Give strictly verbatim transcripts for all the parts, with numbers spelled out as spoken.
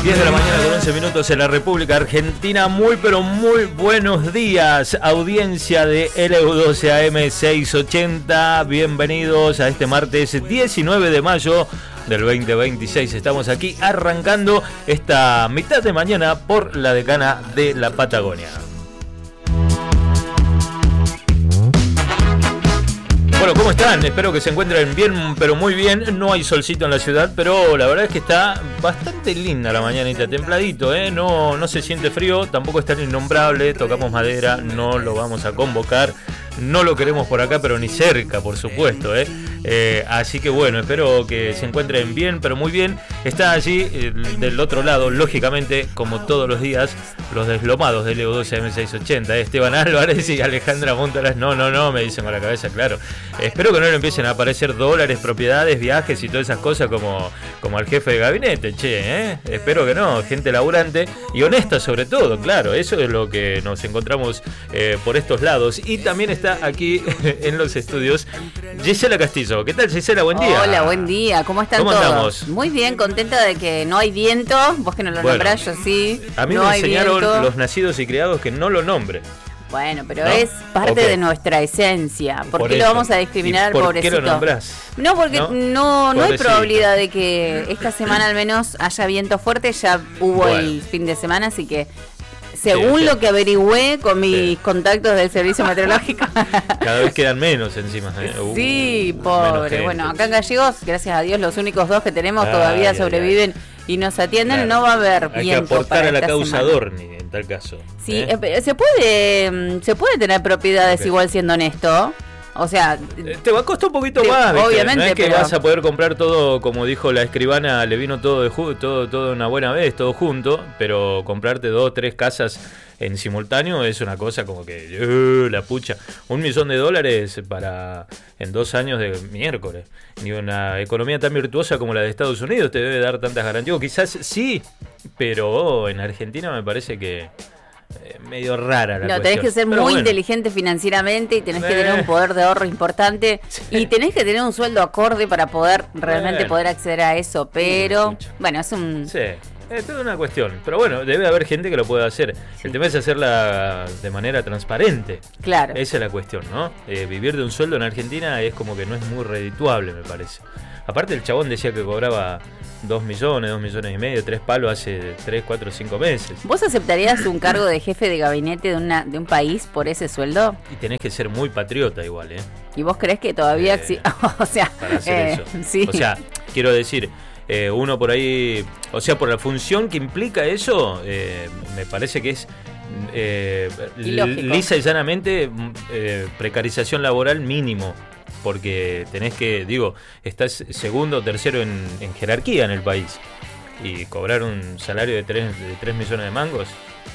diez de la mañana con once minutos en la República Argentina. Muy pero muy buenos días, audiencia de L U doce A M seiscientos ochenta. Bienvenidos a este martes diecinueve de mayo del veinte veintiséis. Estamos aquí arrancando esta mitad de mañana por la decana de la Patagonia. Bueno, ¿cómo están? Espero que se encuentren bien, pero muy bien. No hay solcito en la ciudad, pero la verdad es que está bastante linda la mañanita, templadito, ¿eh? No, no se siente frío, tampoco es tan innombrable. Tocamos madera, no lo vamos a convocar. No lo queremos por acá, pero ni cerca, por supuesto, ¿eh? Eh, así que bueno, espero que se encuentren bien, pero muy bien. Está allí, eh, del otro lado, lógicamente, como todos los días, los deslomados de L U doce A M seiscientos ochenta, ¿eh? Esteban Álvarez y Alejandra Montaras. No, no, no, me dicen con la cabeza, claro. Espero que no le empiecen a aparecer dólares, propiedades, viajes y todas esas cosas como, como al jefe de gabinete, che, ¿eh? Espero que no, gente laburante y honesta sobre todo, claro. Eso es lo que nos encontramos eh, por estos lados. Y también está aquí en los estudios Gisela Castillo. ¿Qué tal, Gisela? Buen día. Hola, buen día. ¿Cómo están ¿Cómo todos? andamos? Muy bien, contenta de que no hay viento. Vos que no lo Bueno, nombrás, yo sí. A mí no me hay enseñaron viento. los nacidos y criados que no lo nombre. Bueno, pero ¿No? es parte Ok. de nuestra esencia. ¿Por, Por qué eso. lo vamos a discriminar, ¿Y por pobrecito? qué lo nombrás? No, porque ¿No? no, no, hay Pobrecito. probabilidad de que esta semana al menos haya viento fuerte. Ya hubo Bueno. el fin de semana, así que según Sí, lo sí. que averigüé con mis Sí. contactos del servicio meteorológico. Cada vez quedan menos encima. ¿eh? Uh, Sí, menos pobre. gente. Bueno, acá en Gallegos, gracias a Dios, los únicos dos que tenemos Ay, todavía ay, sobreviven y nos atienden. Claro. No va a haber Hay que viento aportar para a la esta causa semana. Dorni, en tal caso. Sí, ¿eh? eh, pero se puede, mm, se puede tener propiedades Ok. igual siendo honesto. O sea, Eh, Te va a costar un poquito Sí, más, ¿viste? obviamente, no es que pero- vas a poder comprar todo, como dijo la escribana, le vino todo de ju- todo, todo una buena vez, todo junto, pero comprarte dos, tres casas en simultáneo es una cosa como que, uh, la pucha, un millón de dólares para en dos años de miércoles. Ni una economía tan virtuosa como la de Estados Unidos te debe dar tantas garantías. O quizás sí, pero oh, en Argentina me parece que eh, medio rara la no, cuestión. tenés que ser Pero muy bueno. inteligente financieramente y tenés que Eh. tener un poder de ahorro importante Sí. y tenés que tener un sueldo acorde para poder realmente Bueno. poder acceder a eso. Pero, Escucha. bueno, es un... Sí, es toda una cuestión. Pero bueno, debe haber gente que lo pueda hacer. Sí. El tema es hacerla de manera transparente. Claro. Esa es la cuestión, ¿no? Eh, vivir de un sueldo en Argentina es como que no es muy redituable, me parece. Aparte, el chabón decía que cobraba dos millones, dos millones y medio, tres palos hace tres, cuatro, cinco meses. ¿Vos aceptarías un cargo de jefe de gabinete de, una, de un país por ese sueldo? Y tenés que ser muy patriota igual, ¿eh? ¿Y vos creés que todavía Eh, exi- o sea, Para hacer eh, eso. sí. O sea, quiero decir, eh, uno por ahí, o sea, por la función que implica eso, eh, me parece que es eh, Ilógico. lisa y llanamente eh, precarización laboral mínimo. Porque tenés que, digo, estás segundo o tercero en, en jerarquía en el país. Y cobrar un salario de tres de tres millones de mangos,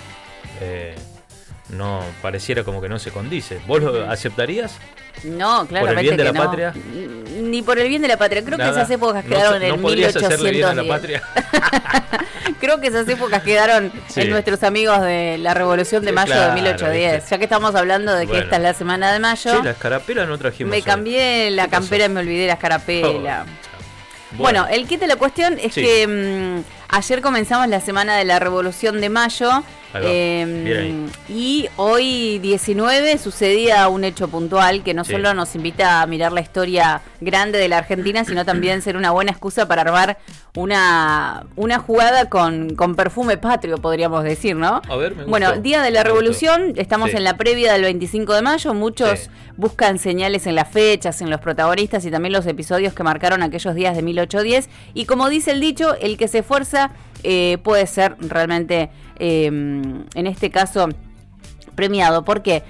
eh, no pareciera como que no se condice. ¿Vos lo aceptarías? No, claramente ¿Por el bien de que la no. patria? Ni por el bien de la patria. Creo Nada. que esas épocas No quedaron se- en ¿No podrías hacerle bien a la mil ochocientos patria? Creo que esas épocas quedaron Sí. en nuestros amigos de la Revolución de Sí, Mayo claro, de mil ochocientos diez. ¿viste? Ya que estamos hablando de que Bueno. esta es la semana de mayo, Sí, las carapelas no trajimos me hoy. cambié la ¿Qué pasó? campera y me olvidé las carapelas. Oh, Bueno, el kit de la cuestión es Sí. que mm, ayer comenzamos la semana de la Revolución de Mayo. Ahí va, eh, bien ahí. Y hoy diecinueve sucedía un hecho puntual que no Sí. solo nos invita a mirar la historia grande de la Argentina, sino también ser una buena excusa para armar una, una jugada con, con perfume patrio, podríamos decir, ¿no? A ver, me gustó. Bueno, Día de la Me gustó. Revolución, estamos Sí. en la previa del veinticinco de mayo, muchos Sí. buscan señales en las fechas, en los protagonistas y también los episodios que marcaron aquellos días de mil ochocientos diez. Y como dice el dicho, el que se esfuerza eh, puede ser realmente, eh, en este caso, premiado. ¿Por qué?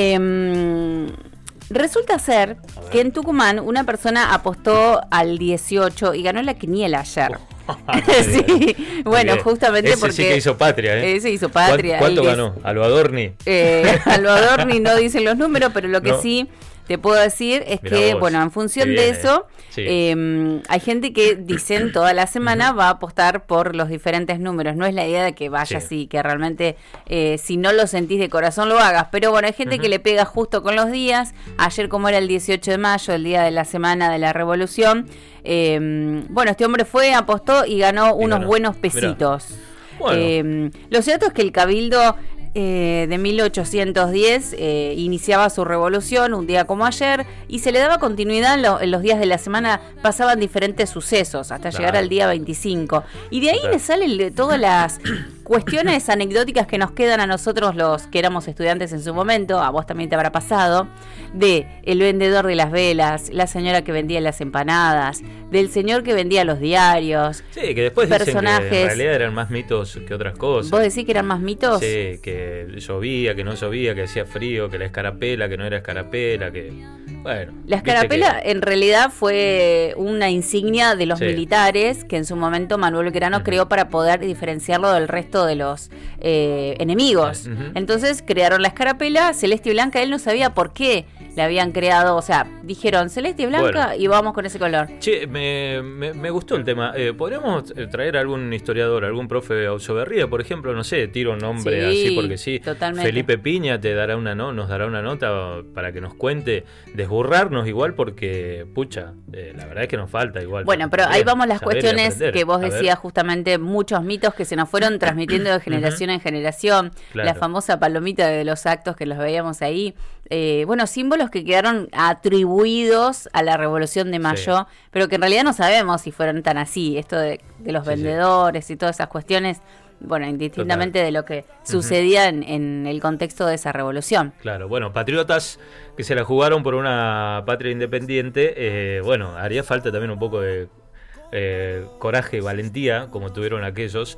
Eh, resulta ser que en Tucumán una persona apostó al dieciocho y ganó la quiniela ayer. Sí, bueno, Bien. justamente Ese porque sí que hizo patria, ¿eh? ese hizo patria. ¿Cuánto el diez ganó? ¿A lo Adorni? Eh, a lo Adorni no dicen los números, pero lo que No. sí te puedo decir es Mirá que, vos, bueno, en función qué de bien, eso, eh. Sí. eh, hay gente que dicen toda la semana va a apostar por los diferentes números. No es la idea de que vaya Sí. así, que realmente eh, si no lo sentís de corazón lo hagas. Pero bueno, hay gente Ujú. que le pega justo con los días. Ayer, como era el dieciocho de mayo, el día de la semana de la Revolución, eh, bueno, este hombre fue, apostó y ganó Y unos ganó. buenos Mirá. pesitos. Bueno. Eh, lo cierto es que el Cabildo eh, de mil ochocientos diez eh, iniciaba su revolución un día como ayer y se le daba continuidad en, lo, en los días de la semana, pasaban diferentes sucesos hasta Claro. llegar al día veinticinco. Y de ahí Claro. le salen de todas las cuestiones anecdóticas que nos quedan a nosotros los que éramos estudiantes en su momento, a vos también te habrá pasado, de el vendedor de las velas, la señora que vendía las empanadas, del señor que vendía los diarios. Sí, que después dicen que personajes. en realidad eran más mitos que otras cosas. ¿Vos decís que eran más mitos? Sí, que llovía, que no llovía, que hacía frío, que la escarapela, que no era escarapela, que... Bueno. La viste escarapela que- en realidad fue una insignia de los Sí. militares que en su momento Manuel Belgrano Ujú. creó para poder diferenciarlo del resto de los eh, enemigos. Ujú. Entonces crearon la escarapela celeste y blanca. Él no sabía por qué la habían creado. O sea, dijeron celeste y blanca Bueno. y vamos con ese color. Che, me, me, me gustó el tema. Eh, ¿Podríamos eh, traer algún historiador, algún profe de Ausoberría, por ejemplo? No sé, tiro un nombre Sí, así porque sí. totalmente. Felipe Piña te dará una no, nos dará una nota para que nos cuente, desburrarnos igual porque, pucha, eh, la verdad es que nos falta igual. Bueno, pero ahí Saber- vamos las saber y cuestiones aprender. que vos A ver. decías justamente, muchos mitos que se nos fueron transmitiendo de generación en generación, Claro. la famosa palomita de los actos que los veíamos ahí, eh, bueno, símbolos que quedaron atribuidos a la Revolución de Mayo, Sí. pero que en realidad no sabemos si fueron tan así, esto de, de los Sí, sí. vendedores y todas esas cuestiones, bueno, indistintamente de lo que sucedía en, en el contexto de esa revolución. Claro, bueno, patriotas que se la jugaron por una patria independiente, eh, bueno, haría falta también un poco de eh, coraje y valentía, como tuvieron aquellos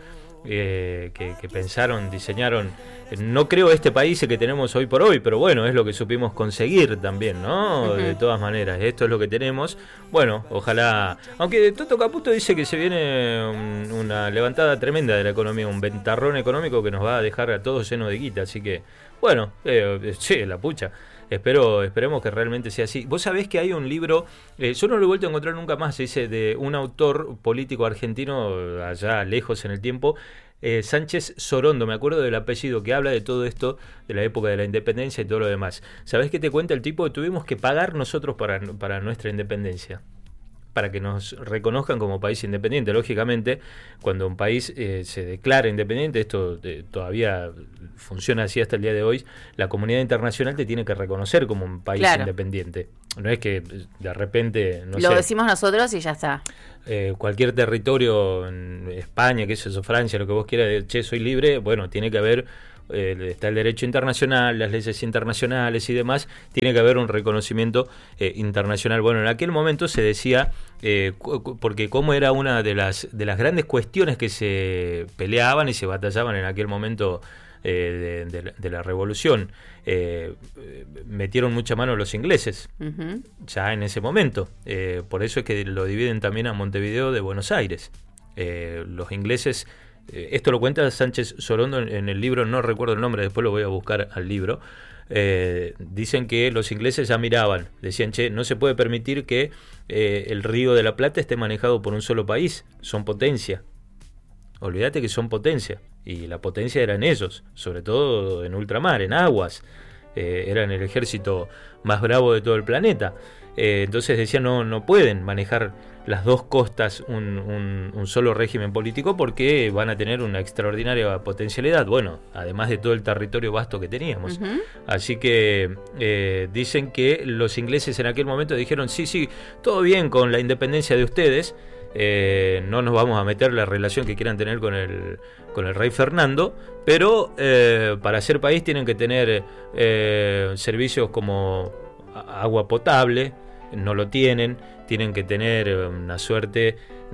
eh, que, que pensaron, diseñaron, eh, no creo este país que tenemos hoy por hoy, pero bueno, es lo que supimos conseguir también, ¿no? Ujú. De todas maneras, esto es lo que tenemos. Bueno, ojalá, aunque Toto Caputo dice que se viene un- una levantada tremenda de la economía, un ventarrón económico que nos va a dejar a todos llenos de guita, así que, bueno, eh, che, la pucha. Espero, esperemos que realmente sea así. Vos sabés que hay un libro, eh, yo no lo he vuelto a encontrar nunca más, dice de un autor político argentino allá lejos en el tiempo, eh, Sánchez Sorondo, me acuerdo del apellido, que habla de todo esto, de la época de la independencia y todo lo demás. ¿Sabés qué te cuenta el tipo? Que tuvimos que pagar nosotros para, para nuestra independencia, para que nos reconozcan como país independiente. Lógicamente, cuando un país eh, se declara independiente, esto eh, todavía funciona así hasta el día de hoy, la comunidad internacional te tiene que reconocer como un país Claro. independiente. No es que de repente, no Lo sé, decimos nosotros y ya está. eh, cualquier territorio en España, que es eso, Francia, lo que vos quieras, de, che, soy libre, bueno, tiene que haber, eh, está el derecho internacional, las leyes internacionales y demás, tiene que haber un reconocimiento eh, internacional. Bueno, en aquel momento se decía, eh, cu- cu- porque como era una de las, de las grandes cuestiones que se peleaban y se batallaban en aquel momento eh, de, de la, de la revolución, eh, eh, metieron mucha mano los ingleses Ujú. ya en ese momento. Eh, por eso es que lo dividen también a Montevideo de Buenos Aires. Eh, los ingleses, eh, esto lo cuenta Sánchez Sorondo en, en el libro, no recuerdo el nombre, después lo voy a buscar al libro. Eh, dicen que los ingleses ya miraban, decían, che, no se puede permitir que eh, el Río de la Plata esté manejado por un solo país, son potencia. Olvídate que son potencia, y la potencia eran ellos, sobre todo en ultramar, en aguas. Eh, eran el ejército más bravo de todo el planeta. Eh, entonces decían, no, no pueden manejar las dos costas un, un, un solo régimen político porque van a tener una extraordinaria potencialidad, bueno, además de todo el territorio vasto que teníamos. Ujú. Así que eh, dicen que los ingleses en aquel momento dijeron, sí, sí, todo bien con la independencia de ustedes, eh, no nos vamos a meter la relación que quieran tener con el, con el rey Fernando, pero eh, para ser país tienen que tener eh, servicios como a- agua potable, no lo tienen, tienen que tener eh, una suerte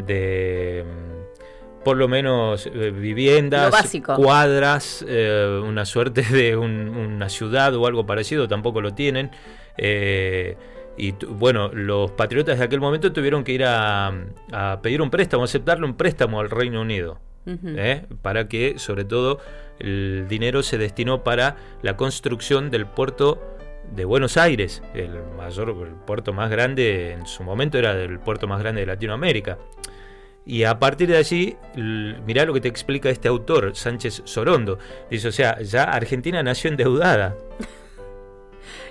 de mm, por lo menos eh, viviendas, Lo básico. cuadras, eh, una suerte de un- una ciudad o algo parecido, tampoco lo tienen. Eh, y tu- bueno, los patriotas de aquel momento tuvieron que ir a, a pedir un préstamo, aceptarle un préstamo al Reino Unido. Ujú. ¿eh? Para que, sobre todo, el dinero se destinó para la construcción del puerto de Buenos Aires, el mayor, el puerto más grande, en su momento era el puerto más grande de Latinoamérica. Y a partir de allí, l- mirá lo que te explica este autor, Sánchez Sorondo. Dice, o sea, ya Argentina nació endeudada.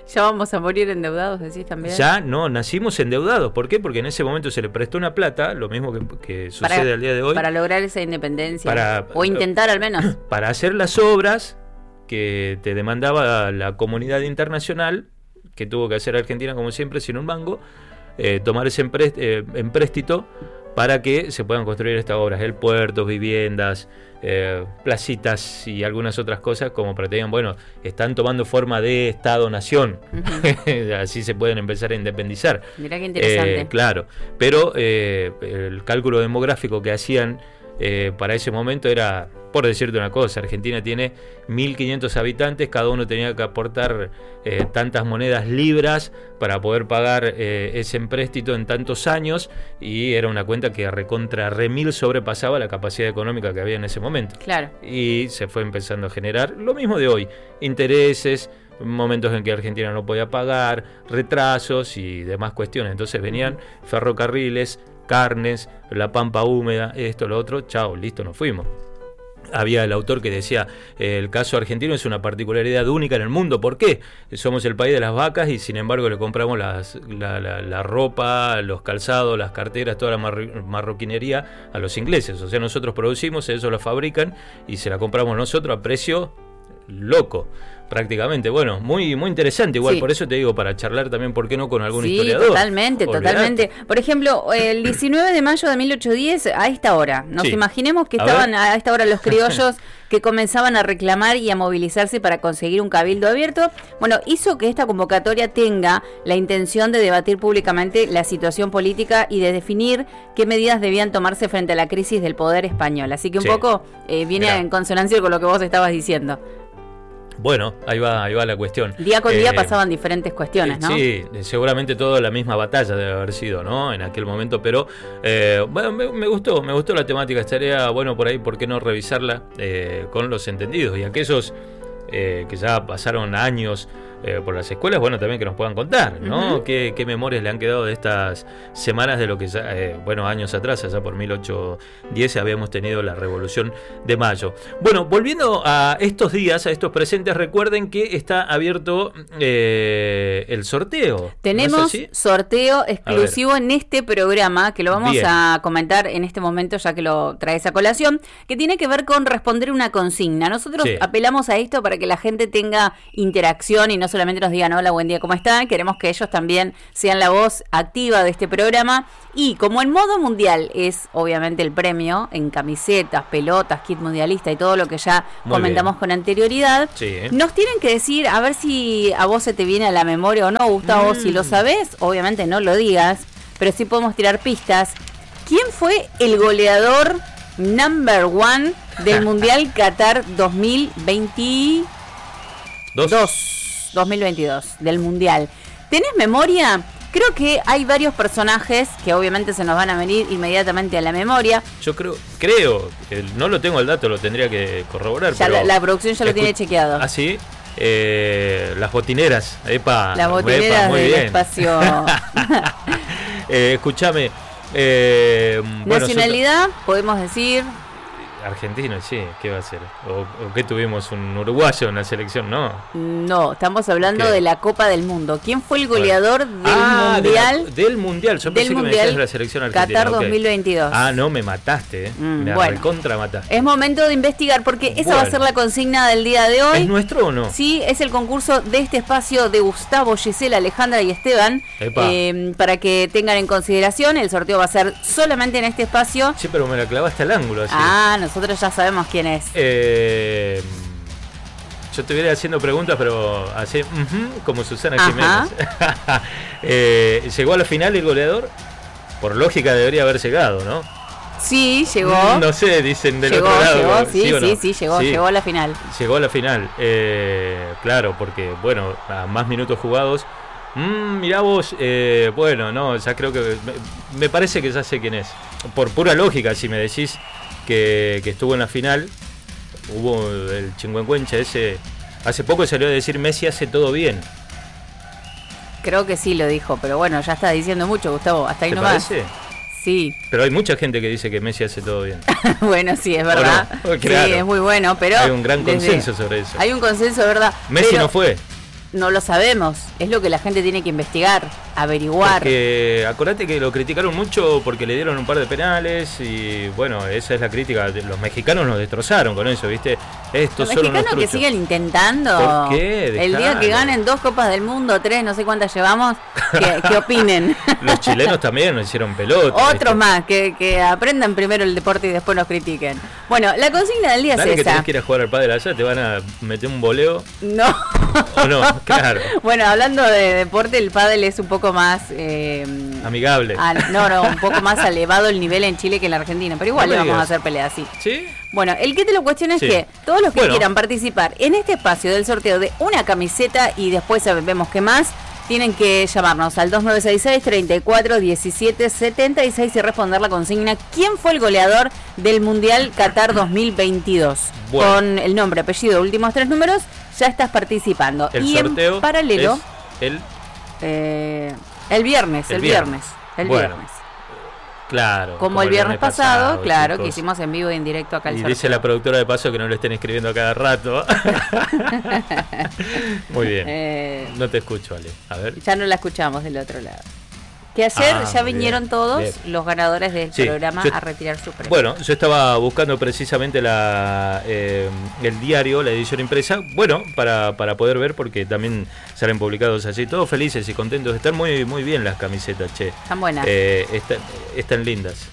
Ya vamos a morir endeudados, decís también. Ya no, nacimos endeudados. ¿Por qué? Porque en ese momento se le prestó una plata, lo mismo que, que sucede para, al día de hoy. Para lograr esa independencia. Para, o intentar al menos. Para hacer las obras que te demandaba la comunidad internacional, que tuvo que hacer Argentina como siempre, sin un mango, eh, tomar ese empré- eh, empréstito para que se puedan construir estas obras, el puertos, viviendas, eh, placitas y algunas otras cosas, como para que digan, bueno, están tomando forma de Estado-Nación, uh-huh. Así se pueden empezar a independizar. Mirá qué interesante. Eh, claro, pero eh, el cálculo demográfico que hacían eh, para ese momento era, por decirte una cosa, Argentina tiene mil quinientos habitantes, cada uno tenía que aportar eh, tantas monedas libras para poder pagar eh, ese empréstito en tantos años, y era una cuenta que recontra remil sobrepasaba la capacidad económica que había en ese momento. Claro. Y se fue empezando a generar lo mismo de hoy, intereses, momentos en que Argentina no podía pagar, retrasos y demás cuestiones. Entonces venían ferrocarriles, carnes, la pampa húmeda, esto, lo otro, chao, listo, nos fuimos. Había el autor que decía, eh, el caso argentino es una particularidad única en el mundo. ¿Por qué? Somos el país de las vacas y sin embargo le compramos las, la, la, la ropa, los calzados, las carteras, toda la mar- marroquinería a los ingleses. O sea, nosotros producimos, ellos la fabrican y se la compramos nosotros a precio loco, prácticamente. Bueno, muy muy interesante igual, sí. Por eso te digo, para charlar también, ¿por qué no con algún sí, historiador? Totalmente, Olvidate. totalmente. Por ejemplo, el diecinueve de mayo de mil ochocientos diez, a esta hora, nos sí. imaginemos que a estaban ver. a esta hora los criollos que comenzaban a reclamar y a movilizarse para conseguir un cabildo abierto. Bueno, hizo que esta convocatoria tenga la intención de debatir públicamente la situación política y de definir qué medidas debían tomarse frente a la crisis del poder español. Así que un sí. poco eh, viene Mirá. en consonancia con lo que vos estabas diciendo. Bueno, ahí va, ahí va la cuestión. Día con día eh, pasaban diferentes cuestiones, ¿no? Sí, seguramente toda la misma batalla debe haber sido, ¿no? En aquel momento, pero eh, bueno, me, me gustó, me gustó la temática. Estaría bueno por ahí, ¿por qué no revisarla eh, con los entendidos? Y aquellos eh, que ya pasaron años eh, por las escuelas, bueno, también que nos puedan contar, ¿no? Uh-huh. ¿Qué, qué memorias le han quedado de estas semanas de lo que ya, eh, bueno, años atrás, allá por mil ochocientos diez, habíamos tenido la Revolución de Mayo. Bueno, volviendo a estos días, a estos presentes, recuerden que está abierto eh, el sorteo. Tenemos ¿no es sorteo exclusivo en este programa, que lo vamos Bien. a comentar en este momento, ya que lo traes a colación, que tiene que ver con responder una consigna. Nosotros sí. apelamos a esto para que la gente tenga interacción y no solamente nos digan hola, buen día, ¿cómo están? Queremos que ellos también sean la voz activa de este programa. Y como en modo mundial es obviamente el premio en camisetas, pelotas, kit mundialista y todo lo que ya Muy comentamos bien. con anterioridad, sí. nos tienen que decir, a ver si a vos se te viene a la memoria o no, Gustavo, mm. si lo sabés, obviamente no lo digas, pero sí podemos tirar pistas. ¿Quién fue el goleador number one del Mundial Qatar dos mil veintidós? dos mil veintidós, del Mundial. ¿Tenés memoria? Creo que hay varios personajes que obviamente se nos van a venir inmediatamente a la memoria. Yo creo, creo, no lo tengo el dato, lo tendría que corroborar. Ya pero la, la producción ya lo escu- tiene chequeado. ¿Ah, sí? Eh, las botineras, epa. Las botineras epa, muy del bien. espacio. eh, escúchame. Eh, Nacionalidad, bueno, podemos decir... Argentino, sí, ¿qué va a ser? ¿O, o qué tuvimos? ¿Un uruguayo en la selección? No. No, estamos hablando ¿Qué? de la Copa del Mundo. ¿Quién fue el goleador del ah, Mundial? De la, del Mundial, yo pensé mundial que me decías de la selección argentina. Qatar okay. dos mil veintidós. Ah, no, me mataste, ¿eh? Mm, me bueno, recontra mataste. Es momento de investigar porque esa bueno. va a ser la consigna del día de hoy. ¿Es nuestro o no? Sí, es el concurso de este espacio de Gustavo, Gisela, Alejandra y Esteban. Eh, para que tengan en consideración, el sorteo va a ser solamente en este espacio. Sí, pero me la clavaste al ángulo. Así. Ah, nosotros ya sabemos quién es. Eh, yo te voy a ir haciendo preguntas, pero así, uh-huh, como Susana Jiménez. eh, ¿Llegó a la final el goleador? Por lógica debería haber llegado, ¿no? Sí, llegó. Mm, no sé, dicen del llegó, otro lado. Llegó, sí, sí, sí, no? sí, llegó, sí, llegó a la final. Llegó a la final, eh, claro, porque, bueno, a más minutos jugados. Mm, mirá vos, eh, bueno, no, ya creo que, me, me parece que ya sé quién es. Por pura lógica, si me decís que, que estuvo en la final, hubo el chingüengüencha ese, hace poco salió a decir Messi hace todo bien. Creo que sí lo dijo, pero bueno, ya está diciendo mucho, Gustavo, hasta ahí ¿Te nomás. parece? Sí. Pero hay mucha gente que dice que Messi hace todo bien. Bueno, sí, es verdad. No? Claro. Sí, es muy bueno, pero... Hay un gran consenso desde, sobre eso. Hay un consenso, ¿verdad? Messi pero, no fue. no lo sabemos. Es lo que la gente tiene que investigar, averiguar. Porque acordate que lo criticaron mucho porque le dieron un par de penales y bueno, esa es la crítica. Los mexicanos nos destrozaron con eso, ¿viste? Estos Los son unos mexicanos que truchos. siguen intentando. ¿Por qué? El día Dejalo. que ganen dos Copas del Mundo, tres, no sé cuántas llevamos, que, que opinen. Los chilenos también nos hicieron pelota. Otros ¿viste? más, que, que aprendan primero el deporte y después nos critiquen. Bueno, la consigna del día Dale es que esa. tenés que ir a jugar al pádel allá, te van a meter un voleo. No. ¿O no? Claro. Bueno, hablando de deporte, el pádel es un poco más... Eh, Amigable. al- no, no, un poco más elevado el nivel en Chile que en la Argentina. Pero igual No le me vamos a digas. hacer pelea así. ¿Sí? Bueno, el que te lo cuestiona es Sí. que todos los que Bueno. quieran participar en este espacio del sorteo de una camiseta y después vemos qué más, tienen que llamarnos al dos nueve seis seis, treinta y cuatro, diecisiete, setenta y seis y responder la consigna ¿quién fue el goleador del Mundial Qatar dos mil veintidós? Bueno. Con el nombre, apellido, últimos tres números, ya estás participando. El y sorteo en paralelo, es el... eh, el viernes, el, El viernes, viernes. el Bueno, viernes. Claro. Como, el viernes, pasado, claro, que chicos. hicimos en vivo y en directo acá el Y sorteo. dice la productora de paso que no lo estén escribiendo a cada rato. Muy bien. Eh, No te escucho, Ale. A ver. Ya no la escuchamos del otro lado. Que ayer Ah, ya muy vinieron bien, todos bien. los ganadores del Sí, programa yo- a retirar su premio. Bueno, yo estaba buscando precisamente la eh, el diario, la edición impresa, bueno, para, para poder ver porque también salen publicados así, todos felices y contentos. Están muy muy bien las camisetas, che. Están buenas. Eh, están, están lindas.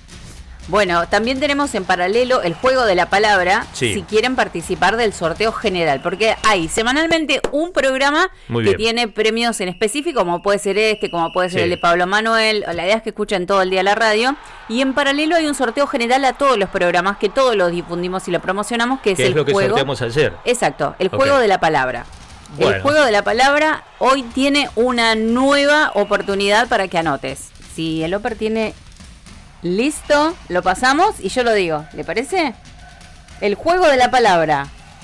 Bueno, también tenemos en paralelo el juego de la palabra, Sí. si quieren participar del sorteo general, porque hay semanalmente un programa Muy que bien. tiene premios en específico, como puede ser este, como puede ser Sí. el de Pablo Manuel, o la idea es que escuchen todo el día la radio, y en paralelo hay un sorteo general a todos los programas, que todos los difundimos y lo promocionamos, que es Que es el lo que juego. sorteamos ayer. Exacto, el Ok. juego de la palabra. El Bueno. juego de la palabra hoy tiene una nueva oportunidad para que anotes. Si el Oper tiene listo, lo pasamos y yo lo digo. ¿Le parece? El juego de la palabra.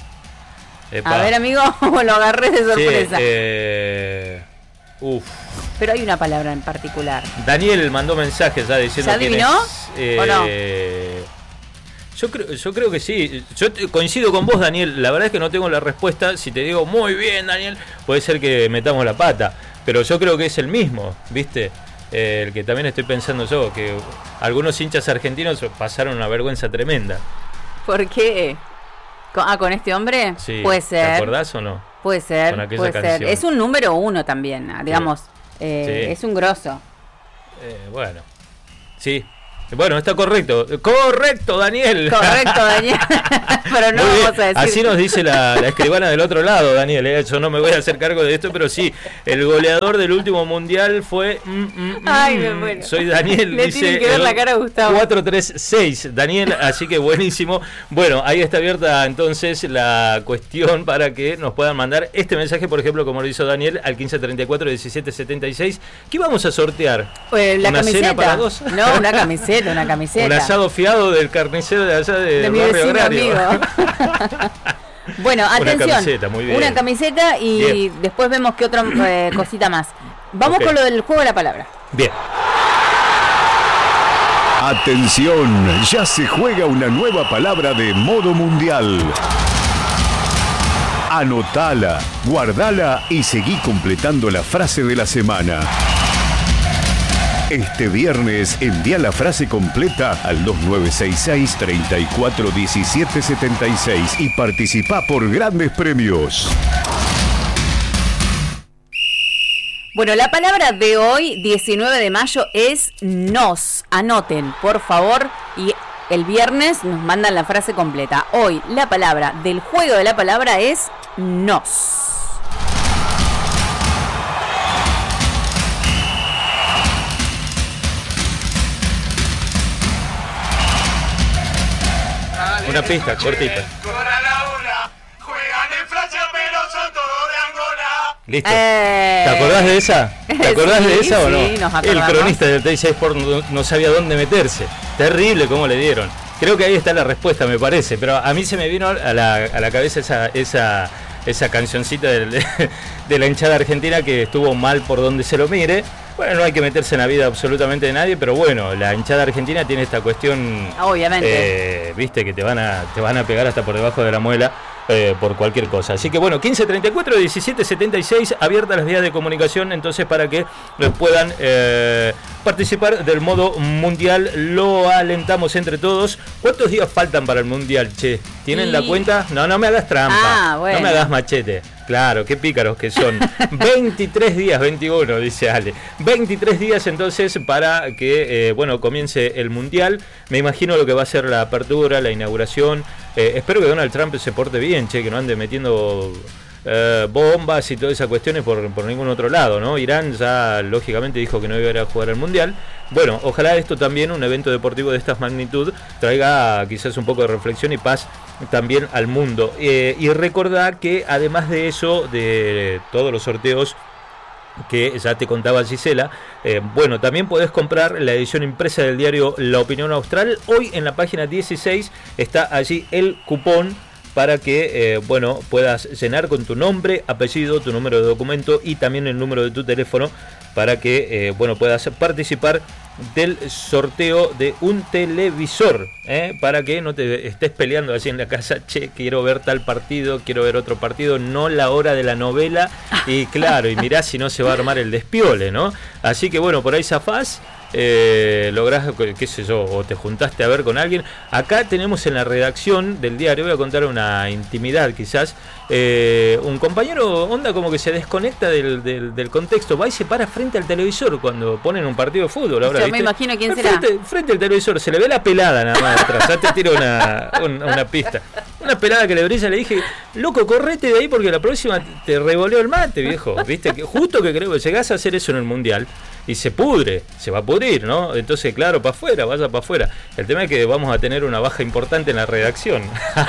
Epa. A ver, amigo, lo agarré de Sí, sorpresa. eh, uf. Pero hay una palabra en particular. Daniel mandó mensajes ya diciendo ¿Ya quién adivinó? es. Eh, ¿O no? Yo creo, yo creo que sí. Yo te- coincido con vos, Daniel. La verdad es que no tengo la respuesta. Si te digo muy bien, Daniel, puede ser que metamos la pata. Pero yo creo que es el mismo, ¿viste? Eh, el que también estoy pensando yo, que algunos hinchas argentinos pasaron una vergüenza tremenda. ¿Por qué? ¿Con- Ah, con este hombre. Sí. Puede ¿Te ser. acordás o no? Puede ser. Con aquella Puede ser. canción. Es un número uno también, ah, digamos. eh, Sí. Es un grosso. Eh, bueno. Sí. Bueno, está correcto. Correcto, Daniel. Correcto, Daniel. Pero no Muy bien. vamos a decir. Así nos dice la, la escribana del otro lado, Daniel. ¿eh? Yo no me voy a hacer cargo de esto, pero sí, el goleador del último mundial fue. Mm, mm, mm, Ay, me muero. Soy Daniel. Le dice tienen que ver el la cara a Gustavo. cuatro tres seis, Daniel, así que buenísimo. Bueno, ahí está abierta entonces la cuestión para que nos puedan mandar este mensaje, por ejemplo, como lo hizo Daniel, al quince treinta y cuatro, diecisiete setenta y seis. ¿Qué vamos a sortear? Eh, la ¿Una camiseta. cena para dos? No, una camiseta, una camiseta. Un asado fiado del carnicero de allá de, de mi Barrio vecino Agrario. amigo. Bueno, Una atención. camiseta, muy bien. Una camiseta y Bien. después vemos qué otra eh, cosita más. Vamos Ok. con lo del juego de la palabra. Bien. Atención, ya se juega una nueva palabra de modo mundial. Anotala, guardala y seguí completando la frase de la semana. Este viernes envía la frase completa al dos nueve seis seis, treinta y cuatro, diecisiete setenta y seis y participa por grandes premios. Bueno, la palabra de hoy, diecinueve de mayo, es nos. Anoten, por favor. Y el viernes nos mandan la frase completa. Hoy, la palabra del juego de la palabra es nos. Una pista cortita. Corra Laura, juegan en Francia pero son todos de Angola. Listo. Eh, ¿Te acordás de esa? ¿Te acordás sí, de esa o no? sí, nos El acordamos. cronista del T seis Sport no, no sabía dónde meterse. Terrible cómo le dieron. Creo que ahí está la respuesta, me parece. Pero a mí se me vino a la, a la cabeza esa, esa, esa cancioncita del- de la hinchada argentina que estuvo mal por donde se lo mire. Bueno, no hay que meterse en la vida absolutamente de nadie, pero bueno, la hinchada argentina tiene esta cuestión, Obviamente. eh, viste, que te van a te van a pegar hasta por debajo de la muela. eh, por cualquier cosa. Así que bueno, quince treinta y cuatro diecisiete setenta y seis, abiertas las vías de comunicación entonces para que eh, puedan eh, participar del modo mundial. Lo alentamos entre todos. ¿Cuántos días faltan para el mundial, che? ¿Tienen y... la cuenta? No, no me hagas trampa. Ah, bueno. No me hagas machete. Claro, qué pícaros que son. veintitrés días, veintiuno, dice Ale. veintitrés días entonces para que, eh, bueno, comience el mundial. Me imagino lo que va a ser la apertura, la inauguración. Eh, espero que Donald Trump se porte bien, che, que no ande metiendo eh, bombas y todas esas cuestiones por, por ningún otro lado, ¿no? Irán ya, lógicamente, dijo que no iba a ir a jugar al mundial. Bueno, ojalá esto también, un evento deportivo de esta magnitud, traiga quizás un poco de reflexión y paz también al mundo. Eh, y recordá que además de eso, de todos los sorteos que ya te contaba Gisela, eh, bueno, también podés comprar la edición impresa del diario La Opinión Austral. Hoy en la página dieciséis está allí el cupón para que, eh, bueno, puedas llenar con tu nombre, apellido, tu número de documento y también el número de tu teléfono para que, eh, bueno, puedas participar del sorteo de un televisor, ¿eh? Para que no te estés peleando allí en la casa, che, quiero ver tal partido, quiero ver otro partido, no la hora de la novela, y claro, y mirá si no se va a armar el despiole, ¿no? Así que bueno, por ahí zafás, eh, lográs, qué sé yo, o te juntaste a ver con alguien. Acá tenemos en la redacción del diario, voy a contar una intimidad quizás, eh, un compañero onda como que se desconecta del, del, del contexto, va y se para frente al televisor cuando ponen un partido de fútbol. Ahora, yo me imagino quién será. Frente, frente al televisor, se le ve la pelada nada más atrás, ya te tiro una, una, una pista. Una pelada que le brilla, le dije, loco, correte de ahí porque la próxima te revoleo el mate, viejo. Viste, que justo que creo que llegás a hacer eso en el mundial y se pudre, se va a pudrir, ¿no? Entonces, claro, para afuera, vaya para afuera. El tema es que vamos a tener una baja importante en la redacción.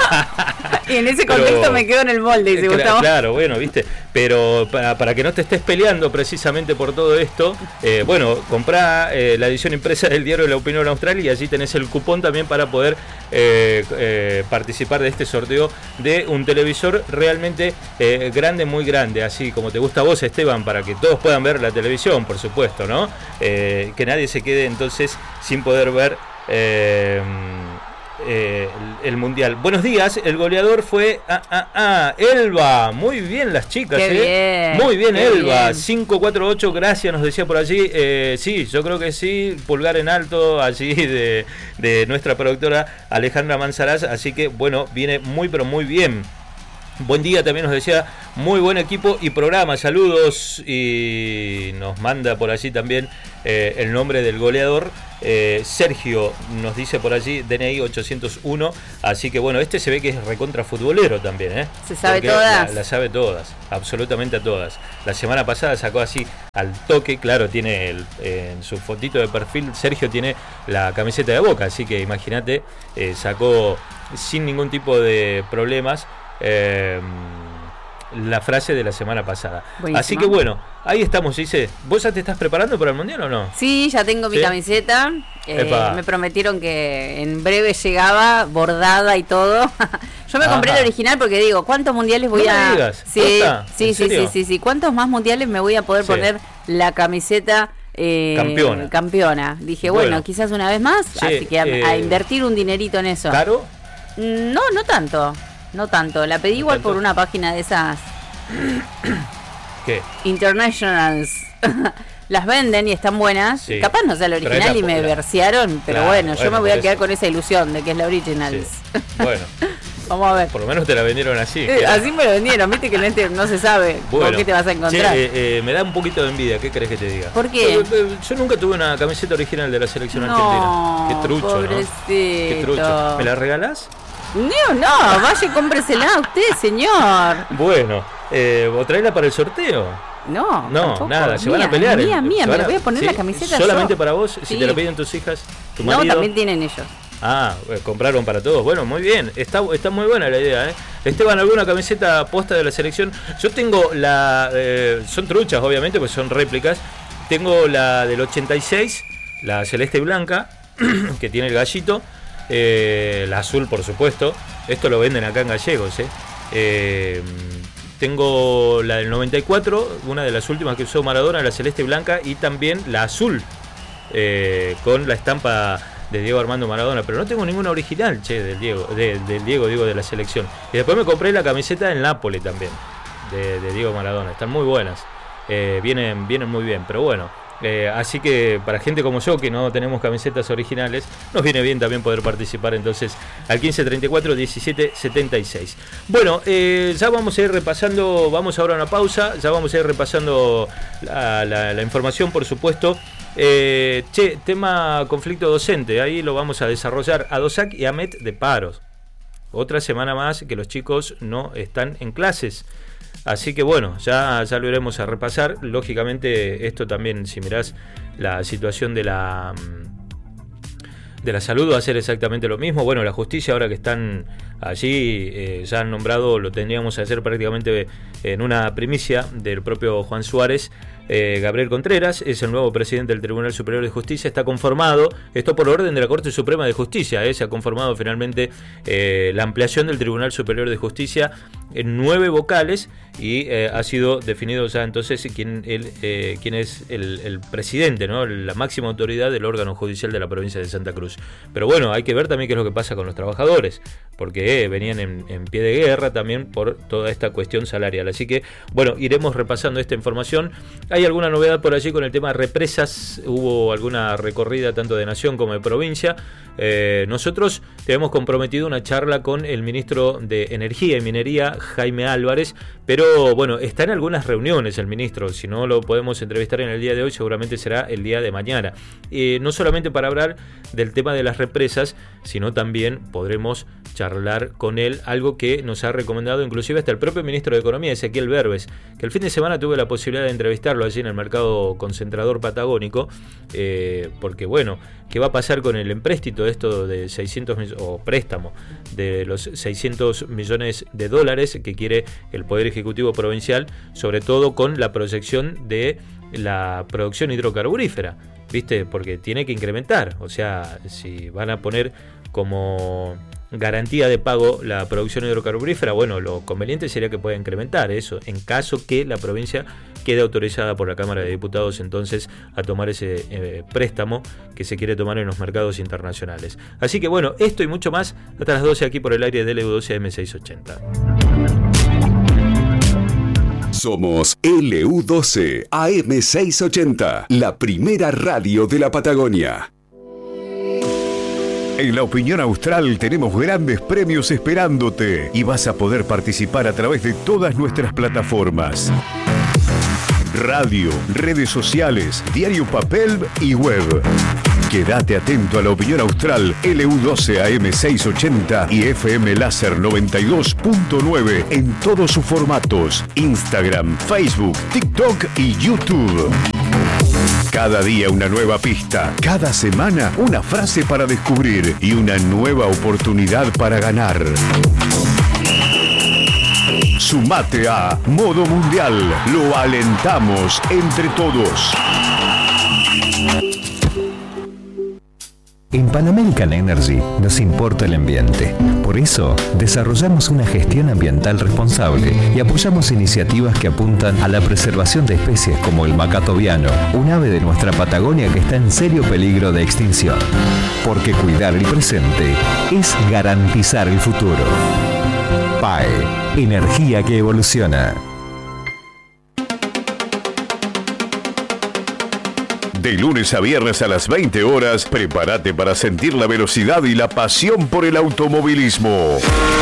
Y en ese contexto pero, me quedo en el molde, dice Gustavo. Claro, bueno, viste, pero para, para que no te estés peleando precisamente por todo esto, eh, bueno, comprá eh, la edición impresa del diario La Opinión Austral y allí tenés el cupón también para poder eh, eh, participar de este sorteo de un televisor realmente eh, grande, muy grande, así como te gusta a vos, Esteban, para que todos puedan ver la televisión, por supuesto, ¿no? Eh, que nadie se quede entonces sin poder ver eh, eh, el, el mundial. Buenos días, el goleador fue ah, ah, ah, Elba. Muy bien las chicas, qué eh. bien, muy bien qué Elba, bien. cinco cuatro ocho, gracias, nos decía por allí. Eh, sí, yo creo que sí, pulgar en alto allí de, de nuestra productora Alejandra Manzaraz, así que bueno, viene muy pero muy bien. Buen día, también nos decía, muy buen equipo y programa, saludos, y nos manda por allí también eh, el nombre del goleador, eh, Sergio nos dice por allí, D N I ochocientos uno, así que bueno, este se ve que es recontra futbolero también, ¿eh? Se sabe Porque todas. La, la sabe todas, absolutamente a todas. La semana pasada sacó así al toque, claro, tiene el, eh, en su fotito de perfil, Sergio tiene la camiseta de Boca, así que imagínate, eh, sacó sin ningún tipo de problemas Eh, la frase de la semana pasada. Buenísima. Así que bueno, ahí estamos, dice. ¿Vos ya te estás preparando para el mundial o no? Sí, ya tengo mi ¿Sí? camiseta. Eh, me prometieron que en breve llegaba, bordada y todo. Yo me Ajá. compré el original porque digo, ¿cuántos mundiales voy no a...? Me digas. Sí, ¿Posta? sí, sí, sí, sí, sí. ¿Cuántos más mundiales me voy a poder Sí. poner la camiseta eh, campeona? campeona? Dije, bueno, Bueno. quizás una vez más, Sí, así que a, eh, a invertir un dinerito en eso. ¿Caro? No, no tanto. No tanto. La pedí ¿No igual tanto? por una página de esas ¿Qué? internationals. Las venden y están buenas. Sí. Capaz no sea la Pero original es la y me popular. versearon, pero Claro, bueno, yo bueno, me voy a por quedar eso. con esa ilusión de que es la originals. Sí. Bueno, Vamos a ver. por lo menos te la vendieron así. Eh, así me lo vendieron, viste que no, este- no se sabe Bueno, con qué te vas a encontrar. che, eh, eh, me da un poquito de envidia, ¿qué querés que te diga? ¿Por qué? Porque, eh, yo nunca tuve una camiseta original de la selección No, argentina. Qué trucho, pobrecito. ¿no? Qué trucho. ¿Me la regalás? No, no, vaya y cómpresela a usted, señor. Bueno, eh, ¿o traerla para el sorteo? No, No, tampoco. nada, se Mía, van a pelear. Mía, eh, mía, se me van la a- voy a poner ¿sí? la camiseta ¿Solamente yo. para vos? Si Sí. te la piden tus hijas, tu No, marido. también tienen ellos. Ah, eh, compraron para todos. Bueno, muy bien. Está, está muy buena la idea, ¿eh? Esteban, ¿alguna camiseta posta de la selección? Yo tengo la... Eh, son truchas, obviamente, pues son réplicas. Tengo la del ochenta y seis, la celeste y blanca, que tiene el gallito. Eh, la azul, por supuesto. Esto lo venden acá en Gallegos, ¿eh? Eh, tengo la del noventa y cuatro, una de las últimas que usó Maradona, la celeste y blanca, y también la azul, eh, con la estampa de Diego Armando Maradona, pero no tengo ninguna original, che, del Diego, de, del Diego, digo, de la selección. Y después me compré la camiseta del Napoli también, de, de Diego Maradona. Están muy buenas, eh, vienen, vienen muy bien, pero bueno. Eh, así que para gente como yo que no tenemos camisetas originales, nos viene bien también poder participar entonces al quince treinta y cuatro diecisiete setenta y seis. Bueno, eh, ya vamos a ir repasando, vamos ahora a una pausa, ya vamos a ir repasando la, la, la información, por supuesto. Eh, che, tema conflicto docente, ahí lo vamos a desarrollar. ADOSAC y AMET de paros. Otra semana más que los chicos no están en clases. Así que bueno, ya, ya lo iremos a repasar. Lógicamente esto también, si mirás la situación de la de la salud, va a ser exactamente lo mismo. Bueno, la justicia, ahora que están allí, eh, ya han nombrado, lo tendríamos que hacer prácticamente en una primicia del propio Juan Suárez. Eh, Gabriel Contreras es el nuevo presidente del Tribunal Superior de Justicia. Está conformado, esto por orden de la Corte Suprema de Justicia, eh, se ha conformado finalmente eh, la ampliación del Tribunal Superior de Justicia en nueve vocales y eh, ha sido definido ya entonces quién, el, eh, quién es el, el presidente, ¿no? La máxima autoridad del órgano judicial de la provincia de Santa Cruz. Pero bueno, hay que ver también qué es lo que pasa con los trabajadores, porque eh, venían en, en pie de guerra también por toda esta cuestión salarial. Así que bueno, iremos repasando esta información. Hay alguna novedad por allí con el tema de represas, hubo alguna recorrida tanto de nación como de provincia. Eh, nosotros tenemos comprometido una charla con el ministro de Energía y Minería, Jaime Álvarez, pero bueno, está en algunas reuniones el ministro. Si no lo podemos entrevistar en el día de hoy, seguramente será el día de mañana. Eh, no solamente para hablar del tema de las represas, sino también podremos charlar con él, algo que nos ha recomendado inclusive hasta el propio ministro de Economía, Ezequiel Berbes, que el fin de semana tuve la posibilidad de entrevistarlo allí en el mercado concentrador patagónico, eh, porque bueno, ¿qué va a pasar con el empréstito esto de seiscientos millones, o préstamo de los seiscientos millones de dólares que quiere el Poder Ejecutivo Provincial, sobre todo con la proyección de la producción hidrocarburífera, ¿viste? Porque tiene que incrementar, o sea, si van a poner como garantía de pago la producción hidrocarburífera, bueno, lo conveniente sería que pueda incrementar eso, en caso que la provincia quede autorizada por la Cámara de Diputados entonces a tomar ese eh, préstamo que se quiere tomar en los mercados internacionales. Así que bueno, esto y mucho más hasta las doce aquí por el aire de L U doce A M seiscientos ochenta. Somos L U doce A M seiscientos ochenta, la primera radio de la Patagonia. En La Opinión Austral tenemos grandes premios esperándote y vas a poder participar a través de todas nuestras plataformas: radio, redes sociales, diario papel y web. Quédate atento a La Opinión Austral, L U doce A M seiscientos ochenta y F M Láser noventa y dos punto nueve en todos sus formatos: Instagram, Facebook, TikTok y YouTube. Cada día una nueva pista, cada semana una frase para descubrir y una nueva oportunidad para ganar. Sumate a Modo Mundial, lo alentamos entre todos. En Pan American Energy nos importa el ambiente. Por eso, desarrollamos una gestión ambiental responsable y apoyamos iniciativas que apuntan a la preservación de especies como el macato viano, un ave de nuestra Patagonia que está en serio peligro de extinción. Porque cuidar el presente es garantizar el futuro. P A E, energía que evoluciona. De lunes a viernes a las veinte horas, prepárate para sentir la velocidad y la pasión por el automovilismo.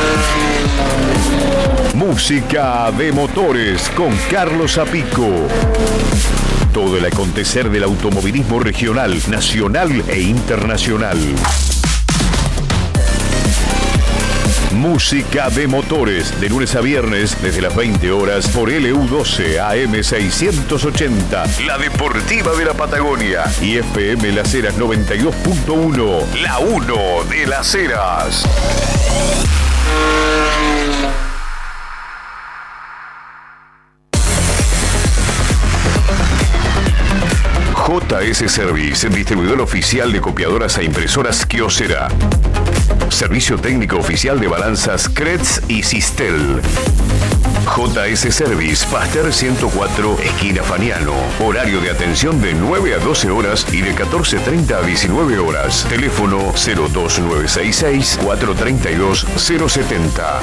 Música de motores con Carlos Zapico. Todo el acontecer del automovilismo regional, nacional e internacional. Música de motores, de lunes a viernes, desde las veinte horas, por L U doce A M seiscientos ochenta, la deportiva de la Patagonia, y F M Las Heras noventa y dos punto uno, la uno de Las Heras. J S Service, distribuidor oficial de copiadoras e impresoras Kyocera. Servicio técnico oficial de balanzas Kretz y Sistel. J S Service, Pasteur ciento cuatro, esquina Faniano. Horario de atención de nueve a doce horas y de catorce treinta a diecinueve horas. Teléfono cero dos nueve seis seis, cuatro tres dos, cero siete cero.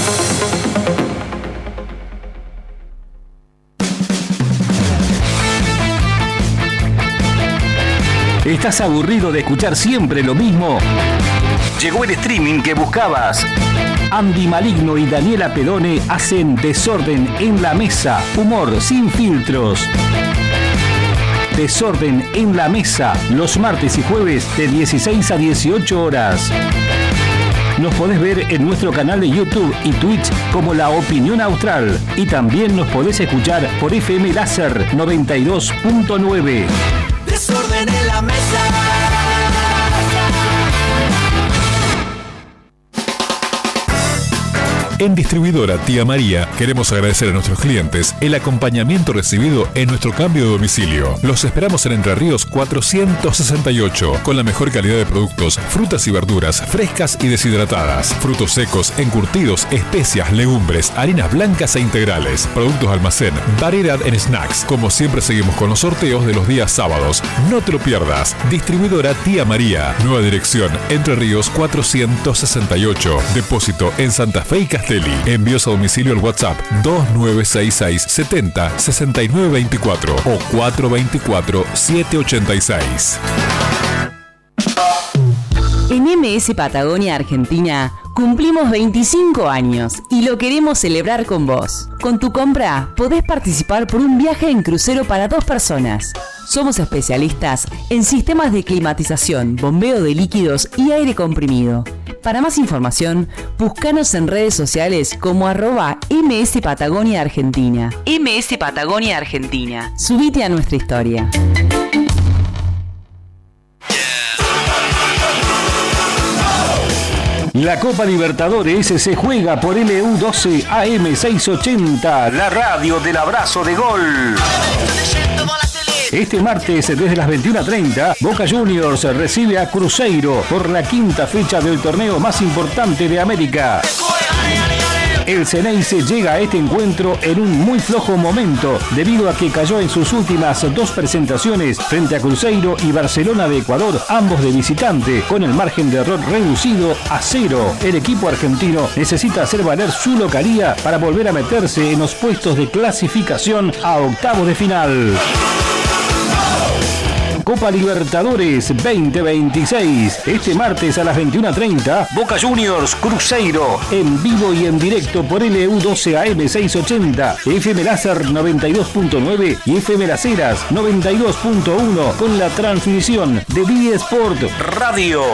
¿Estás aburrido de escuchar siempre lo mismo? Llegó el streaming que buscabas. Andy Maligno y Daniela Pedone hacen Desorden en la Mesa. Humor sin filtros. Desorden en la Mesa. Los martes y jueves de dieciséis a dieciocho horas. Nos podés ver en nuestro canal de YouTube y Twitch como La Opinión Austral. Y también nos podés escuchar por F M Láser noventa y dos punto nueve. Desorden en la mesa. En Distribuidora Tía María queremos agradecer a nuestros clientes el acompañamiento recibido en nuestro cambio de domicilio. Los esperamos en Entre Ríos cuatrocientos sesenta y ocho, con la mejor calidad de productos, frutas y verduras frescas y deshidratadas, frutos secos, encurtidos, especias, legumbres, harinas blancas e integrales, productos de almacén, variedad en snacks. Como siempre seguimos con los sorteos de los días sábados. No te lo pierdas. Distribuidora Tía María. Nueva dirección, Entre Ríos cuatrocientos sesenta y ocho. Depósito en Santa Fe y Castelli. Envíos a domicilio al WhatsApp dos nueve seis seis, setenta, sesenta y nueve veinticuatro o cuatro veinticuatro, setecientos ochenta y seis. En M S Patagonia Argentina cumplimos veinticinco años y lo queremos celebrar con vos. Con tu compra podés participar por un viaje en crucero para dos personas. Somos especialistas en sistemas de climatización, bombeo de líquidos y aire comprimido. Para más información, búscanos en redes sociales como arroba M S Patagonia Argentina. M S Patagonia Argentina. Subite a nuestra historia. La Copa Libertadores se juega por L U doce A M seiscientos ochenta, la radio del abrazo de gol. Este martes, desde las veintiuna treinta, Boca Juniors recibe a Cruzeiro por la quinta fecha del torneo más importante de América. El Ceneice llega a este encuentro en un muy flojo momento, debido a que cayó en sus últimas dos presentaciones frente a Cruzeiro y Barcelona de Ecuador, ambos de visitante, con el margen de error reducido a cero. El equipo argentino necesita hacer valer su localía para volver a meterse en los puestos de clasificación a octavos de final. Copa Libertadores veinte veintiséis. Este martes a las veintiuna treinta, Boca Juniors Cruzeiro, en vivo y en directo por L U doce A M seiscientos ochenta, F M Láser noventa y dos punto nueve y F M Las Heras noventa y dos punto uno, con la transmisión de Vivi Sport Radio.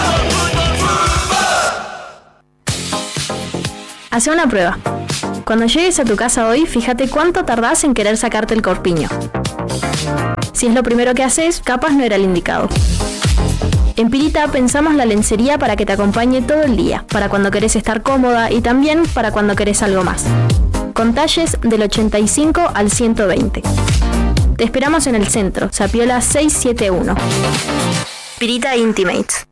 Hace una prueba. Cuando llegues a tu casa hoy, fíjate cuánto tardás en querer sacarte el corpiño. Si es lo primero que haces, capaz no era el indicado. En Pirita pensamos la lencería para que te acompañe todo el día, para cuando querés estar cómoda y también para cuando querés algo más. Con talles del ochenta y cinco al ciento veinte. Te esperamos en el centro, Zapiola seiscientos setenta y uno. Pirita Intimates.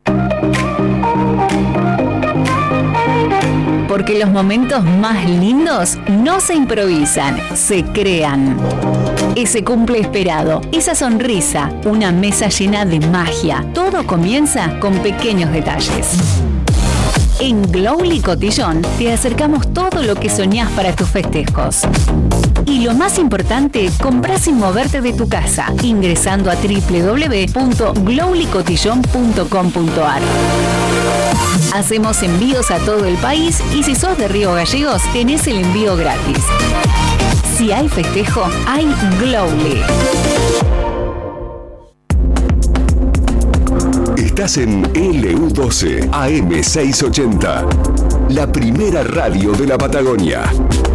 Porque los momentos más lindos no se improvisan, se crean. Ese cumple esperado, esa sonrisa, una mesa llena de magia. Todo comienza con pequeños detalles. En Glowly Cotillón te acercamos todo lo que soñás para tus festejos. Y lo más importante, comprás sin moverte de tu casa, ingresando a doble u doble u doble u punto glowly cotillón punto com punto a r. Hacemos envíos a todo el país y si sos de Río Gallegos, tenés el envío gratis. Si hay festejo, hay Glowly. Estás en L U doce A M seiscientos ochenta, la primera radio de la Patagonia.